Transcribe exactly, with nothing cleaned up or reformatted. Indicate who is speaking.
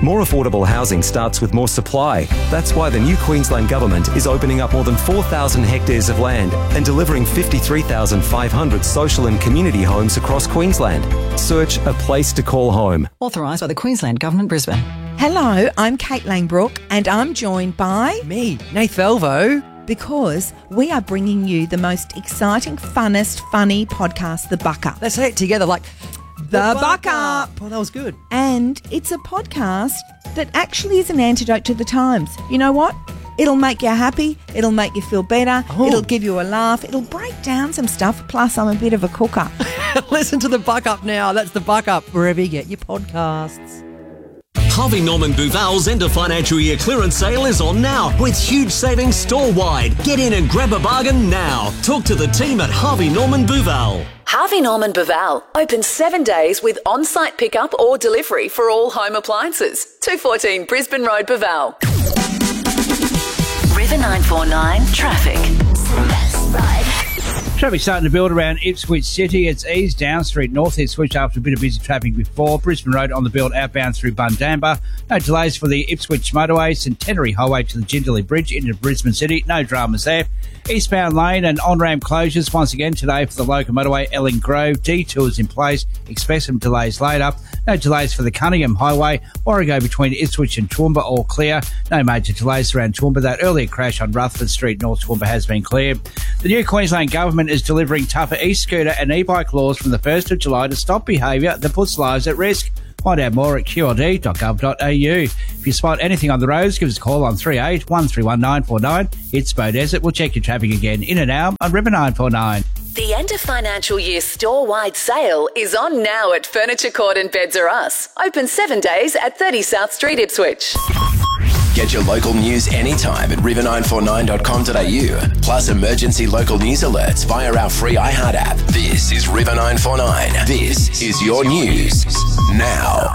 Speaker 1: More affordable housing starts with more supply. That's why the new Queensland Government is opening up more than four thousand hectares of land and delivering fifty-three thousand five hundred social and community homes across Queensland. Search a place to call home.
Speaker 2: Authorised by the Queensland Government, Brisbane.
Speaker 3: Hello, I'm Kate Langbrook and I'm joined by...
Speaker 4: Me, Nath Velvo.
Speaker 3: Because we are bringing you the most exciting, funnest, funny podcast, The Buck Up.
Speaker 4: Let's say it together like...
Speaker 3: The, the Buck Up.
Speaker 4: Oh, that was good.
Speaker 3: And it's a podcast that actually is an antidote to the times. You know what? It'll make you happy. It'll make you feel better. Oh. It'll give you a laugh. It'll break down some stuff. Plus, I'm a bit of a cooker.
Speaker 4: Listen to The Buck Up now. That's The Buck Up, wherever you get your podcasts.
Speaker 5: Harvey Norman Buval's end of financial year clearance sale is on now with huge savings store-wide. Get in and grab a bargain now. Talk to the team at Harvey Norman Buval.
Speaker 6: Harvey Norman Buval, open seven days with on-site pickup or delivery for all home appliances. two fourteen Brisbane Road, Buval. River nine four nine Traffic.
Speaker 7: Traffic starting to build around Ipswich City. It's eased down Street North Ipswich after a bit of busy traffic before. Brisbane Road on the build outbound through Bundamba. No delays for the Ipswich Motorway. Centenary Highway to the Jindalee Bridge into Brisbane City. No dramas there. Eastbound lane and on-ramp closures once again today for the local motorway Elling Grove. Detours in place. Expect some delays later. No delays for the Cunningham Highway. Warrego between Ipswich and Toowoomba all clear. No major delays around Toowoomba. That earlier crash on Rutherford Street North Toowoomba has been cleared. The new Queensland Government is delivering tougher e-scooter and e-bike laws from the first of July to stop behaviour that puts lives at risk. Find out more at q r d dot gov dot a u. If you spot anything on the roads, give us a call on three eight one three one nine four nine. It's Bow Desert. We'll check your traffic again in an hour on River nine four nine.
Speaker 6: The end of financial year store-wide sale is on now at Furniture Court and Beds R Us. Open seven days at thirty South Street, Ipswich.
Speaker 8: Get your local news anytime at river nine four nine dot com dot a u. Plus emergency local news alerts via our free iHeart app. This is River nine four nine. This is your news now.